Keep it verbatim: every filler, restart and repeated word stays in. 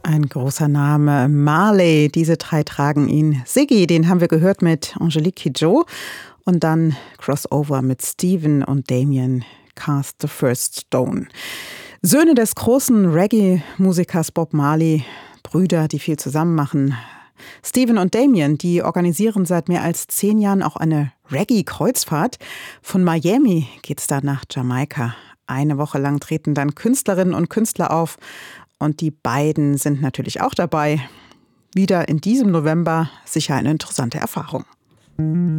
Ein großer Name, Marley. Diese drei tragen ihn. Ziggy, den haben wir gehört mit Angelique Kidjo. Und dann Crossover mit Stephen und Damien, Cast the First Stone. Söhne des großen Reggae-Musikers Bob Marley, Brüder, die viel zusammen machen. Stephen und Damien, die organisieren seit mehr als zehn Jahren auch eine Reggae-Kreuzfahrt. Von Miami geht's dann nach Jamaika. Eine Woche lang treten dann Künstlerinnen und Künstler auf. Und die beiden sind natürlich auch dabei. Wieder in diesem November sicher eine interessante Erfahrung.